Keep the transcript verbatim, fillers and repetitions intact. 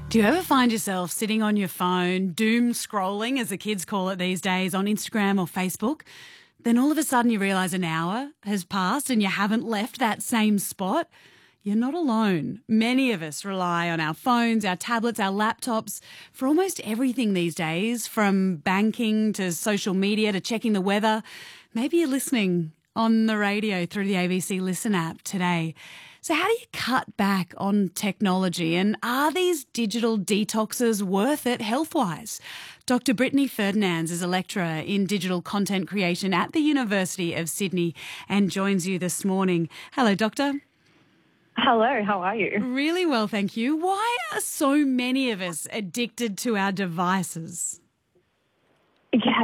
Do you ever find yourself sitting on your phone, doom scrolling, as the kids call it these days, on Instagram or Facebook? Then all of a sudden you realise an hour has passed and you haven't left that same spot? You're not alone. Many of us rely on our phones, our tablets, our laptops for almost everything these days, from banking to social media to checking the weather. Maybe you're listening on the radio through the A B C Listen app today. So how do you cut back on technology, and are these digital detoxes worth it health-wise? Doctor Brittany Ferdinands is a lecturer in digital content creation at the University of Sydney and joins you this morning. Hello, Doctor. Hello, how are you? Really well, thank you. Why are so many of us addicted to our devices? Yeah,